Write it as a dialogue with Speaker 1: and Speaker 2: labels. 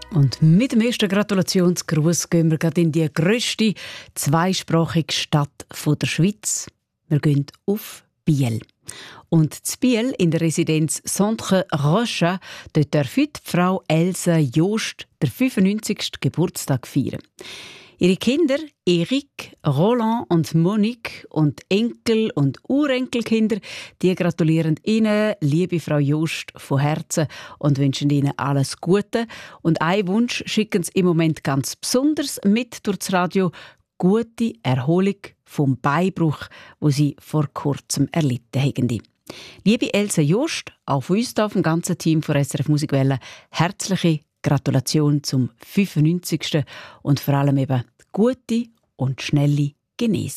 Speaker 1: Und mit dem ersten Gratulationsgruß gehen wir gerade in die grösste zweisprachige Stadt der Schweiz. Wir gehen auf Biel. Und in Biel, in der Residenz Centre Rocha, dort darf heute Frau Elsa Joost den 95. Geburtstag feiern. Ihre Kinder, Erik, Roland und Monique und Enkel- und Urenkelkinder, die gratulieren Ihnen, liebe Frau Joost, von Herzen und wünschen Ihnen alles Gute. Und einen Wunsch schicken Sie im Moment ganz besonders mit durch das Radio: gute Erholung vom Beinbruch, wo Sie vor kurzem erlitten haben. Liebe Elsa Joost, auch von uns hier, vom ganzen Team von SRF Musikwelle, herzliche Gratulation zum 95. und vor allem eben gute und schnelle Genesung.